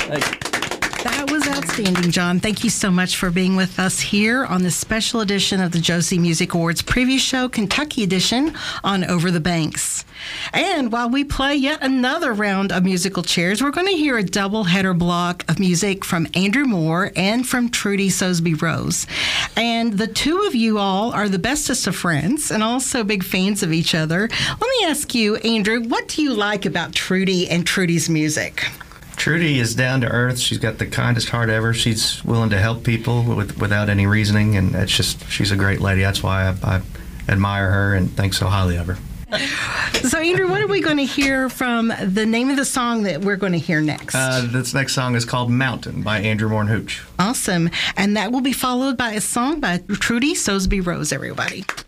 That was outstanding, John. Thank you so much for being with us here on this special edition of the Josie Music Awards preview show, Kentucky edition on Over the Banks. And while we play yet another round of musical chairs, we're going to hear a double-header block of music from Andrew Moore and from Trudy Sosby Rose. And the two of you all are the bestest of friends and also big fans of each other. Let me ask you, Andrew, what do you like about Trudy and Trudy's music? Trudy is down to earth. She's got the kindest heart ever. She's willing to help people without any reasoning, and she's a great lady. That's why I admire her and think so highly of her. So, Andrew, what are we going to hear from the name of the song that we're going to hear next? This next song is called Mountain by Andrew Moore and Hooch. Awesome. And that will be followed by a song by Trudy Sosby Rose, everybody.